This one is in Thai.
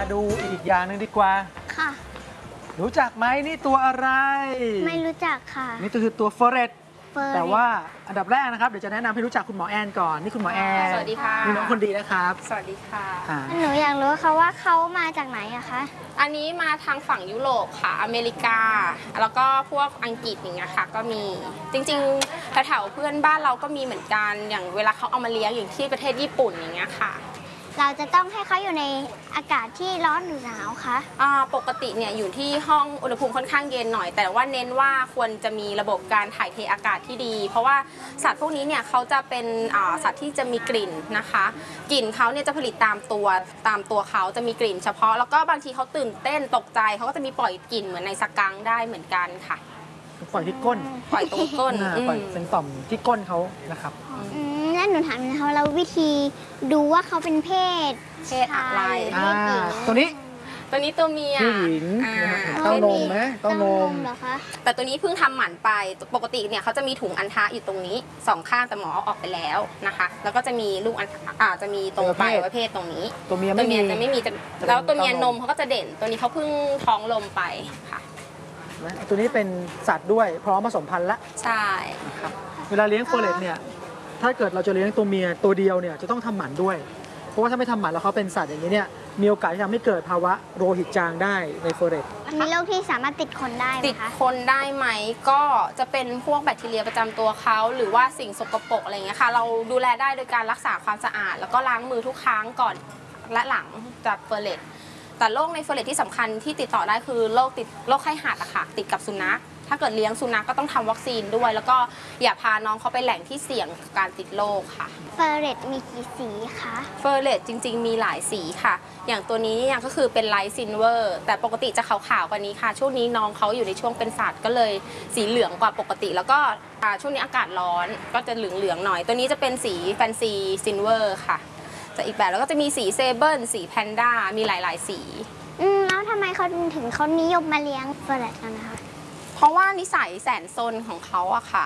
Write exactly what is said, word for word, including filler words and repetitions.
ดูอีกอย่างหนึ่งดีกว่าค่ะรู้จักไหมนี่ตัวอะไรไม่รู้จักค่ะนี่คือตัวเฟอร์เรตแต่ว่าอันดับแรกนะครับเดี๋ยวจะแนะนำให้รู้จักคุณหมอแอนก่อนนี่คุณหมอแอนสวัสดีค่ะนี่น้องคนดีนะครับสวัสดีค่ะหนูอยากรู้ค่ะว่าเขามาจากไหนอะคะอันนี้มาทางฝั่งยุโรปค่ะอเมริกาแล้วก็พวกอังกฤษอย่างเงี้ยค่ะก็มีจริงๆแถวๆเพื่อนบ้านเราก็มีเหมือนกันอย่างเวลาเขาเอามาเลี้ยงอย่างที่ประเทศญี่ปุ่นอย่างเงี้ยค่ะเราจะต้องให้เขาอยู่ในอากาศที่ร้อนหรือหนาวคะปกติเนี่ยอยู่ที่ห้องอุณหภูมิค่อนข้างเย็นหน่อยแต่ว่าเน้นว่าควรจะมีระบบการถ่ายเทอากาศที่ดีเพราะว่าสัตว์พวกนี้เนี่ยเขาจะเป็นสัตว์ที่จะมีกลิ่นนะคะกลิ่นเขาเนี่ยจะผลิตตามตัวตามตัวเขาจะมีกลิ่นเฉพาะแล้วก็บางทีเขาตื่นเต้นตกใจเขาก็จะมีปล่อยกลิ่นเหมือนในสกังได้เหมือนกันค่ะปล่อยที่ก้นปล่อยตรงก้นปล่อยเป็นต่อมที่ก้นเขานะครับนั่นหนูถามนะคะเราวิธีดูว่าเขาเป็นเพศเพศอะไรตัวนี้ตัวนี้ตัวเมียผู้หญิงเต้านมไหมเต้านมเหรอคะแต่ตัวนี้เพิ่งทำหมันไปปกติเนี่ยเขาจะมีถุงอัณฑะอยู่ตรงนี้สองข้างแต่หมอเอาออกไปแล้วนะคะแล้วก็จะมีลูกอัณฑะอาจจะมีตรงปลายประเภทตรงนี้ตัวเมียตัวเมียจะไม่มีแล้วตัวเมียนมเขาก็จะเด่นตัวนี้เขาเพิ่งท้องลมไปค่ะตัวนี้เป็นสัตว์ด้วยพร้อมผสมพันธุ์แล้วใช่ครับเวลาเลี้ยงเฟอร์เรตเนี่ยถ้าเกิดเราจะเลี้ยงตัวเมียตัวเดียวเนี่ยจะต้องทำหมันด้วยเพราะว่าถ้าไม่ทำหมันแล้วเขาเป็นสัตว์อย่างนี้เนี่ยมีโอกาสที่ทำให้เกิดภาวะโลหิตจางได้ในเฟอร์เรตมีโรคที่สามารถติดคนได้ไหมคะติดคนได้ไหมก็จะเป็นพวกแบคทีเรียประจำตัวเขาหรือว่าสิ่งสกปรกอะไรเงี้ยค่ะเราดูแลได้โดยการรักษาความสะอาดแล้วก็ล้างมือทุกครั้งก่อนและหลังจากเฟอร์เรตแต่โรคในเฟอร์เรตที่สำคัญที่ติดต่อได้คือโรคติดโรคไข้หัดอะค่ะติดกับสุนัขถ้าเกิดเลี้ยงสุนัขก็ต้องทำวัคซีนด้วยแล้วก็อย่าพาน้องเขาไปแหล่งที่เสี่ยงการติดโรคค่ะเฟอร์เรตมีกี่สีคะเฟอร์เรตจริงๆมีหลายสีค่ะอย่างตัวนี้เนี่ยก็คือเป็นไลท์ซิลเวอร์แต่ปกติจะขาวๆกว่านี้ค่ะช่วงนี้น้องเขาอยู่ในช่วงเป็นสัตว์ก็เลยสีเหลืองกว่าปกติแล้วก็ช่วงนี้อากาศร้อนก็จะเหลืองๆหน่อยตัวนี้จะเป็นสีแฟนซีซิลเวอร์ค่ะจะอีกแบบแล้วก็จะมีสีเซเบิลสีแพนด้ามีหลายๆสีอืมแล้วทำไมเขาถึงเขานิยมมาเลี้ยงเฟอร์เรตกันนะคะเพราะว่านิสัยแสนซนของเขาอะค่ะ